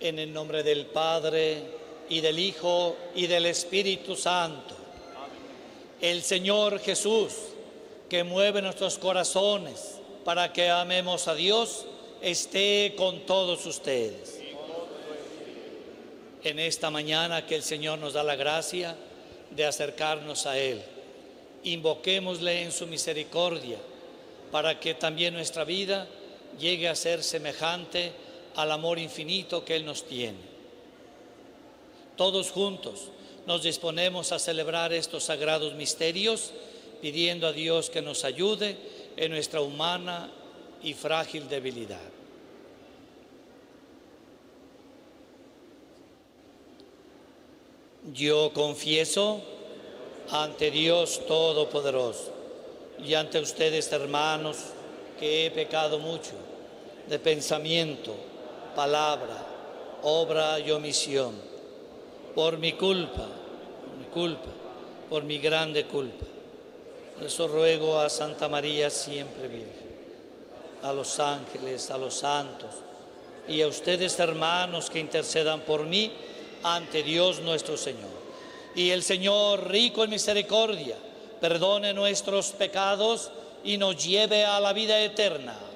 En el nombre del Padre, y del Hijo, y del Espíritu Santo. El Señor Jesús, que mueve nuestros corazones para que amemos a Dios, esté con todos ustedes. En esta mañana que el Señor nos da la gracia de acercarnos a Él, invoquémosle en su misericordia para que también nuestra vida llegue a ser semejante al amor infinito que Él nos tiene. Todos juntos nos disponemos a celebrar estos sagrados misterios, pidiendo a Dios que nos ayude en nuestra humana y frágil debilidad. Yo confieso ante Dios Todopoderoso y ante ustedes, hermanos, que he pecado mucho de pensamiento, palabra, obra y omisión, por mi culpa, por mi grande culpa. Por eso ruego a Santa María siempre Virgen, a los ángeles, a los santos y a ustedes, hermanos, que intercedan por mí ante Dios nuestro Señor. Y el Señor, rico en misericordia, perdone nuestros pecados y nos lleve a la vida eterna.